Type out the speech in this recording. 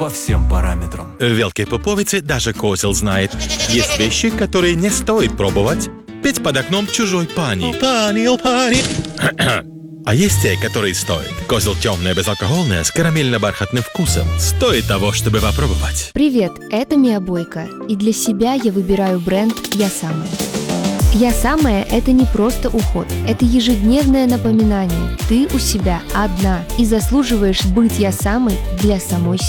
по всем параметрам. В Велкой Пуповице даже козел знает. Есть вещи, которые не стоит пробовать. Петь под окном чужой пани. Пани. А есть те, которые стоит. Козел темное, безалкогольное, с карамельно-бархатным вкусом. Стоит того, чтобы попробовать. Привет, это Мия Бойко, и для себя я выбираю бренд «Я самая». «Я самая» — это не просто уход, это ежедневное напоминание. Ты у себя одна и заслуживаешь быть «Я самой» для самой себя.